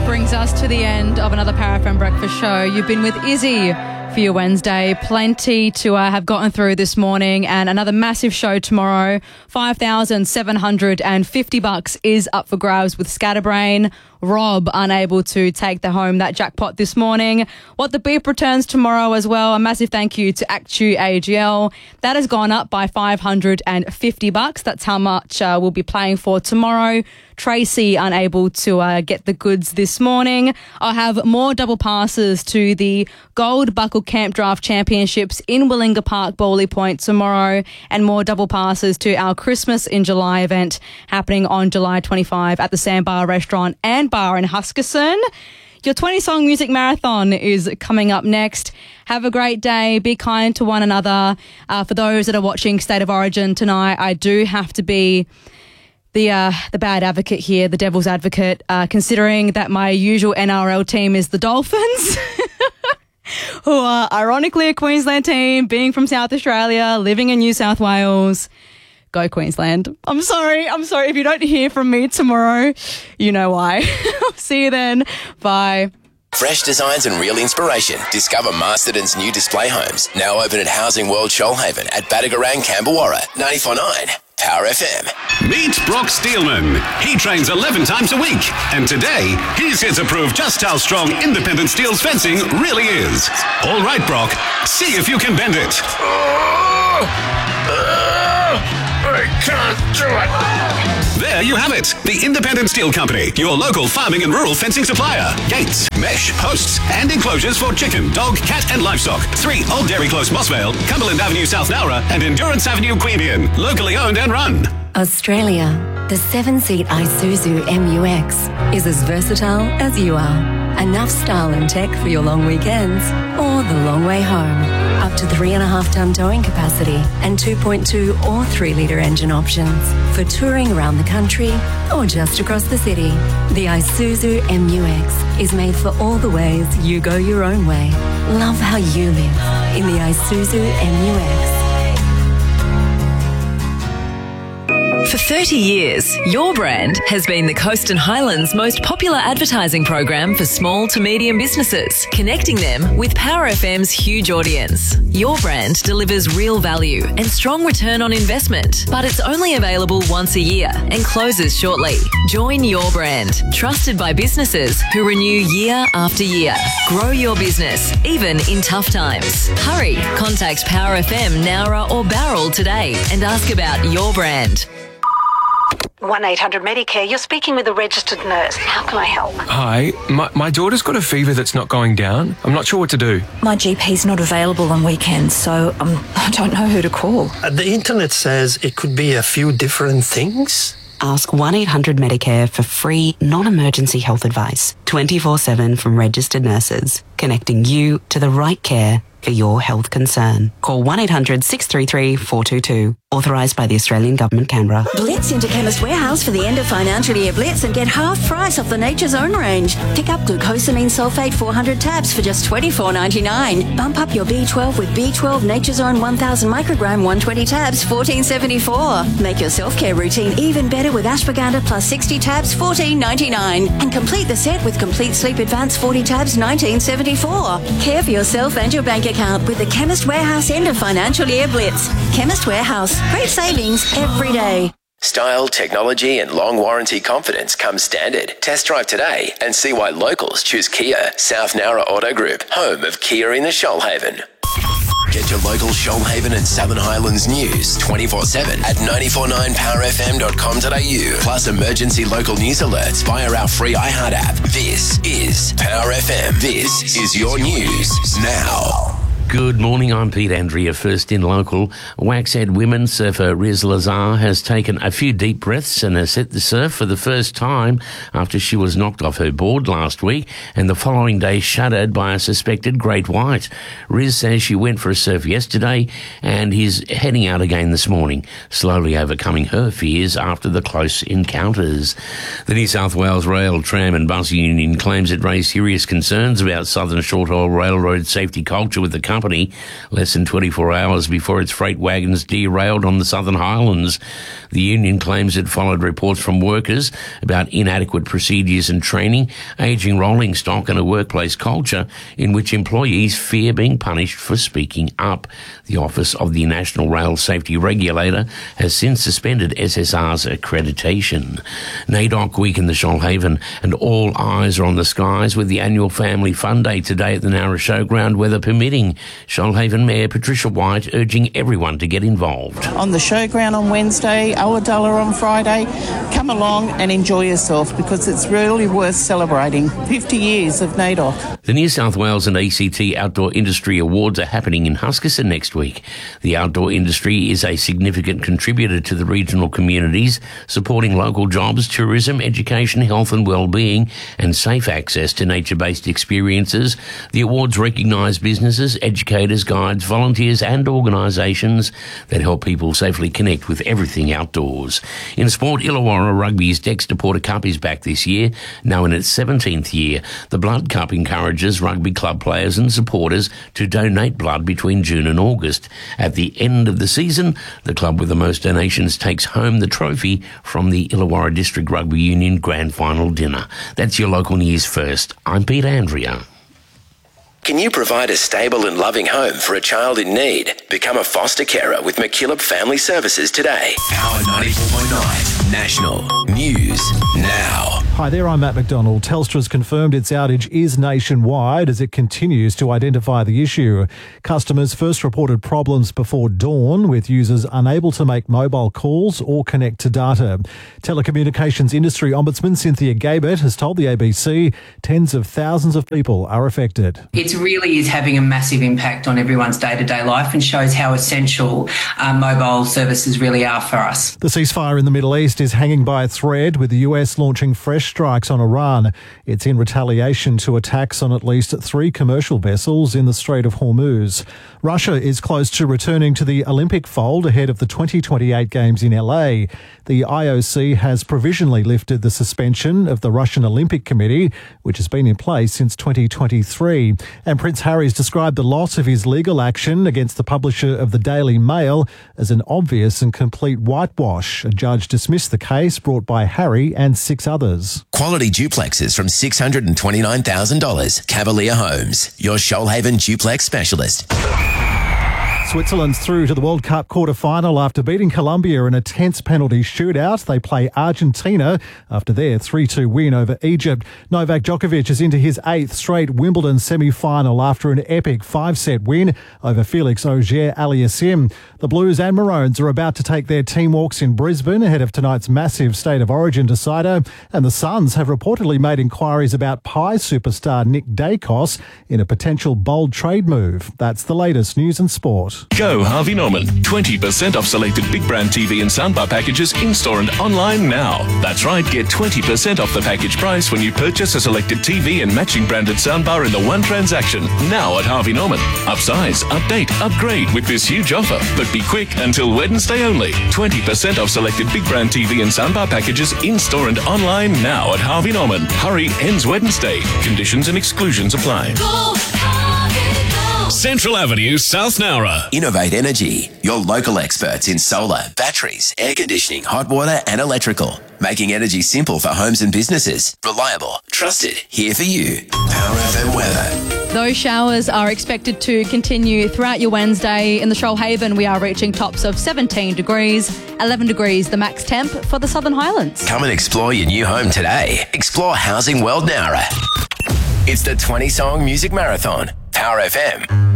brings us to the end of another Power FM Breakfast Show. You've been with Izzy for your Wednesday. Plenty to have gotten through this morning, and another massive show tomorrow. $5,750 is up for grabs with Scatterbrain. Rob unable to take that jackpot this morning. What the Beep returns tomorrow as well. A massive thank you to Actu AGL. That has gone up by $550. That's how much we'll be playing for tomorrow. Tracy unable to get the goods this morning. I'll have more double passes to the Gold Buckle Camp Draft Championships in Willinga Park, Bowley Point tomorrow, and more double passes to our Christmas in July event happening on July 25 at the Sandbar Restaurant and Bar in Huskisson. Your 20-song music marathon is coming up next. Have a great day. Be kind to one another. For those that are watching State of Origin tonight, I do have to be the bad advocate here, the devil's advocate, considering that my usual NRL team is the Dolphins, who are ironically a Queensland team, being from South Australia, living in New South Wales. Go Queensland. I'm sorry. If you don't hear from me tomorrow, you know why. See you then. Bye. Fresh designs and real inspiration. Discover Masterton's new display homes. Now open at Housing World Shoalhaven at Badagarang, Camberwarra. 94.9 Power FM. Meet Brock Steelman. He trains 11 times a week. And today, he's here to prove just how strong independent steel's fencing really is. All right, Brock. See if you can bend it. I can't do it. There you have it. The Independent Steel Company, your local farming and rural fencing supplier. Gates, mesh, posts, and enclosures for chicken, dog, cat, and livestock. 3 Old Dairy Close, Mossvale, Cumberland Avenue, South Nowra, and Endurance Avenue, Queanbeyan. Locally owned and run. Australia, the 7-seat Isuzu MU-X is as versatile as you are. Enough style and tech for your long weekends or the long way home. Up to 3.5-ton towing capacity and 2.2 or 3-litre engine options for touring around the country or just across the city. The Isuzu MU-X is made for all the ways you go your own way. Love how you live in the Isuzu MU-X. For 30 years, Your Brand has been the Coast and Highlands' most popular advertising program for small to medium businesses, connecting them with Power FM's huge audience. Your Brand delivers real value and strong return on investment, but it's only available once a year and closes shortly. Join Your Brand, trusted by businesses who renew year after year. Grow your business, even in tough times. Hurry, contact Power FM, Nowra or Barrel today and ask about Your Brand. 1-800-Medicare, you're speaking with a registered nurse. How can I help? Hi, my daughter's got a fever that's not going down. I'm not sure what to do. My GP's not available on weekends, so I don't know who to call. The internet says it could be a few different things. Ask 1-800-Medicare for free, non-emergency health advice, 24/7 from registered nurses, connecting you to the right care for your health concern. Call 1-800-633-422. Authorised by the Australian Government, Canberra. Blitz into Chemist Warehouse for the end of financial year blitz and get half price off the Nature's Own range. Pick up glucosamine sulfate 400 tabs for just $24.99. Bump up your B12 with B12 Nature's Own 1000 microgram 120 tabs, $14.74. Make your self-care routine even better with ashwagandha plus 60 tabs, $14.99. And complete the set with Complete Sleep Advance 40 tabs, $19.74. Care for yourself and your bank account with the Chemist Warehouse end of financial year blitz. Chemist Warehouse. Great savings every day. Style, technology and long warranty confidence come standard. Test drive today and see why locals choose Kia. South Nowra Auto Group, home of Kia in the Shoalhaven. Get your local Shoalhaven and Southern Highlands news 24/7 at 949powerfm.com.au. Plus emergency local news alerts via our free iHeart app. This is Power FM. This is your news now. Good morning, I'm Pete Andrea, first in local. Waxhead women surfer Riz Lazar has taken a few deep breaths and has hit the surf for the first time after she was knocked off her board last week and the following day shadowed by a suspected great white. Riz says she went for a surf yesterday and is heading out again this morning, slowly overcoming her fears after the close encounters. The New South Wales Rail, Tram and Bus Union claims it raised serious concerns about Southern Short Haul Railroad safety culture with the company company less than 24 hours before its freight wagons derailed on the Southern Highlands. The union claims it followed reports from workers about inadequate procedures and training, ageing rolling stock and a workplace culture in which employees fear being punished for speaking up. The Office of the National Rail Safety Regulator has since suspended SSR's accreditation. NAIDOC Week in the Shoalhaven, and all eyes are on the skies with the annual Family Fun Day today at the Nowra Showground, weather permitting. Shoalhaven Mayor Patricia White urging everyone to get involved. On the showground on Wednesday, Ulladulla on Friday, come along and enjoy yourself because it's really worth celebrating. 50 years of NAIDOC. The New South Wales and ACT Outdoor Industry Awards are happening in Huskisson next week. The outdoor industry is a significant contributor to the regional communities, supporting local jobs, tourism, education, health and well-being, and safe access to nature-based experiences. The awards recognise businesses, educators, guides, volunteers and organisations that help people safely connect with everything outdoors. In sport, Illawarra Rugby's Dexter Porter Cup is back this year, now in its 17th year. The Blood Cup encourages rugby club players and supporters to donate blood between June and August. At the end of the season, the club with the most donations takes home the trophy from the Illawarra District Rugby Union Grand Final dinner. That's your local news first. I'm Pete Andrea. Can you provide a stable and loving home for a child in need? Become a foster carer with McKillop Family Services today. Power 94.9 National News Now. Hi there, I'm Matt McDonald. Telstra's confirmed its outage is nationwide as it continues to identify the issue. Customers first reported problems before dawn, with users unable to make mobile calls or connect to data. Telecommunications Industry Ombudsman Cynthia Gabert has told the ABC tens of thousands of people are affected. It really is having a massive impact on everyone's day-to-day life and shows how essential mobile services really are for us. The ceasefire in the Middle East is hanging by a thread, with the US launching fresh strikes on Iran. It's in retaliation to attacks on at least 3 commercial vessels in the Strait of Hormuz. Russia is close to returning to the Olympic fold ahead of the 2028 Games in LA. The IOC has provisionally lifted the suspension of the Russian Olympic Committee, which has been in place since 2023. And Prince Harry's described the loss of his legal action against the publisher of the Daily Mail as an obvious and complete whitewash. A judge dismissed the case brought by Harry and 6 others. Quality duplexes from $629,000. Cavalier Homes, your Shoalhaven duplex specialist. Switzerland's through to the World Cup quarter-final after beating Colombia in a tense penalty shootout. They play Argentina after their 3-2 win over Egypt. Novak Djokovic is into his 8th straight Wimbledon semi-final after an epic 5-set win over Felix Auger-Aliassime. The Blues and Maroons are about to take their team walks in Brisbane ahead of tonight's massive State of Origin decider. And the Suns have reportedly made inquiries about Pie superstar Nick Dacos in a potential bold trade move. That's the latest news and sport. Go Harvey Norman. 20% off selected big brand TV and soundbar packages in-store and online now. That's right, get 20% off the package price when you purchase a selected TV and matching branded soundbar in the one transaction. Now at Harvey Norman. Upsize, update, upgrade with this huge offer. But be quick, until Wednesday only. 20% off selected big brand TV and soundbar packages in-store and online now at Harvey Norman. Hurry, ends Wednesday. Conditions and exclusions apply. Central Avenue, South Nowra. Innovate Energy, your local experts in solar, batteries, air conditioning, hot water and electrical. Making energy simple for homes and businesses. Reliable, trusted, here for you. Power FM weather. Those showers are expected to continue throughout your Wednesday. In the Shoalhaven, we are reaching tops of 17 degrees, 11 degrees the max temp for the Southern Highlands. Come and explore your new home today. Explore Housing World Nowra. It's the 20-song music marathon. Power FM.